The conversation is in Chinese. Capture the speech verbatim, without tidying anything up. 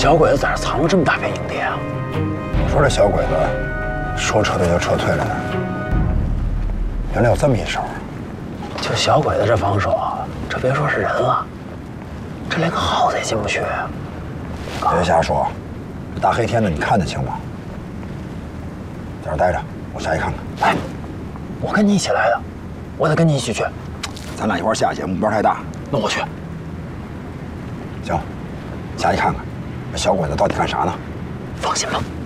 小鬼子在这藏了这么大片营地啊？ 你说这小鬼子说撤退就撤退了呢？原来有这么一手。 就小鬼子这防守啊，这别说是人了，这连个耗子也进不去啊！ 别瞎说，这大黑天的你看得清吗？在这待着，我下去看看。 哎，我跟你一起来的，我得跟你一起去。 咱俩一块下去，目标太大。 那我去。 行，下去看看，这小鬼子到底干啥呢？ 放心吧。